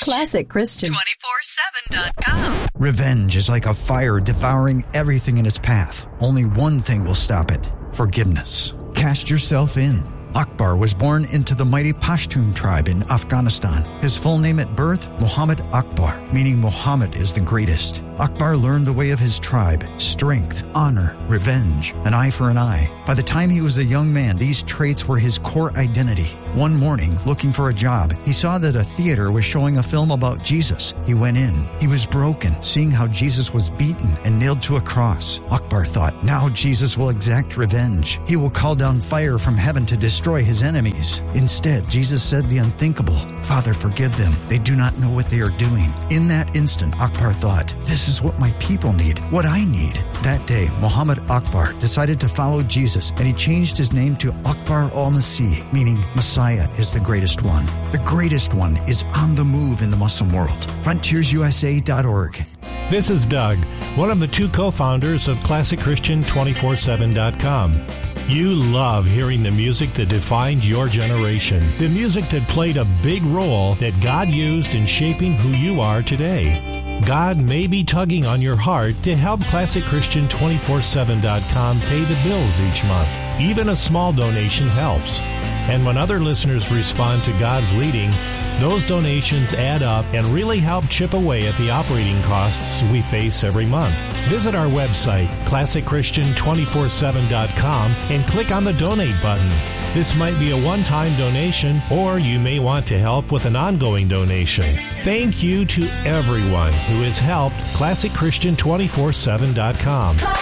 ClassicChristian247.com. Revenge is like a fire devouring everything in its path. Only one thing will stop it: forgiveness. Cast yourself in. Akbar was born into the mighty Pashtun tribe in Afghanistan. His full name at birth, Muhammad Akbar, meaning Muhammad is the greatest. Akbar learned the way of his tribe: strength, honor, revenge, an eye for an eye. By the time he was a young man, these traits were his core identity. One morning, looking for a job, he saw that a theater was showing a film about Jesus. He went in. He was broken, seeing how Jesus was beaten and nailed to a cross. Akbar thought, now Jesus will exact revenge. He will call down fire from heaven to destroy his enemies. Instead, Jesus said the unthinkable: Father, forgive them. They do not know what they are doing. In that instant, Akbar thought, this is what my people need, what I need. That day, Muhammad Akbar decided to follow Jesus, and he changed his name to Akbar al-Masih, meaning Messiah is the greatest one. The greatest one is on the move in the Muslim world. FrontiersUSA.org. This is Doug, one of the two co-founders of ClassicChristian247.com. You love hearing the music that defined your generation, the music that played a big role that God used in shaping who you are today. God may be tugging on your heart to help ClassicChristian247.com pay the bills each month. Even a small donation helps. And when other listeners respond to God's leading, those donations add up and really help chip away at the operating costs we face every month. Visit our website, ClassicChristian247.com, and click on the Donate button. This might be a one-time donation, or you may want to help with an ongoing donation. Thank you to everyone who has helped ClassicChristian247.com.